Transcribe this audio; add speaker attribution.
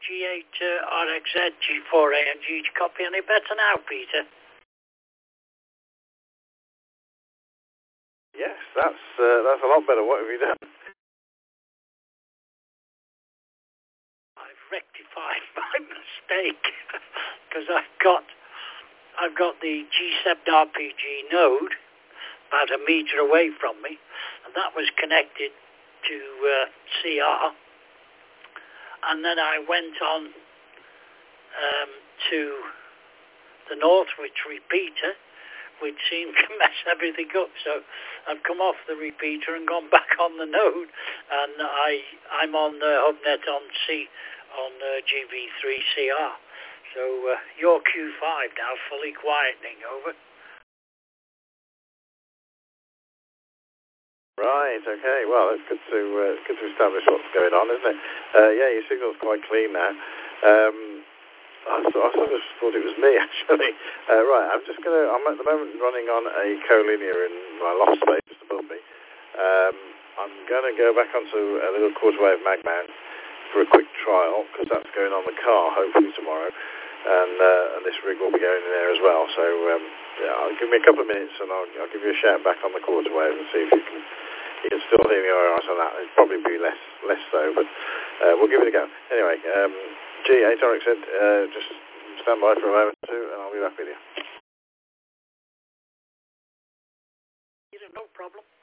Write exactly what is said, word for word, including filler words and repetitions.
Speaker 1: G eight uh, R X Z G four A and G copy any better now, Peter?
Speaker 2: Yes, that's uh, that's a lot better. What have you done?
Speaker 1: I've rectified my mistake because I've got I've got the G seven R P G node about a meter away from me, and that was connected to uh, C R, and then I went on um, to the Northwich repeater, which seemed to mess everything up. So I've come off the repeater and gone back on the node, and I I'm on the HubNet on C on uh, G V three C R. So uh, your Q five now fully quietening, over.
Speaker 2: Right, okay, well, it's good to uh, good to establish what's going on, isn't it? Uh, yeah, your signal's quite clean now. Um, I, th- I sort of thought it was me, actually. Uh, right, I'm just going to, I'm at the moment running on a collinear in my loft space just above me. Um, I'm going to go back onto a little quarter wave mag mount for a quick trial, because that's going on the car, hopefully tomorrow. And, uh, and this rig will be going in there as well. So, um, yeah, I'll give me a couple of minutes and I'll, I'll give you a shout back on the quarter wave and see if you can you can still hear me all right on that. It'll probably be less less so, but uh, we'll give it a go. Anyway, um, G eight R X Z, uh, just stand by for a moment or two and I'll be back with you.
Speaker 1: No problem.